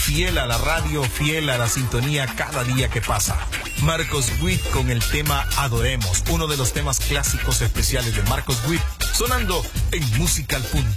fiel a la radio, fiel a la sintonía cada día que pasa. Marcos Witt con el tema Adoremos, uno de los temas clásicos especiales de Marcos Witt, sonando en Música al Punto.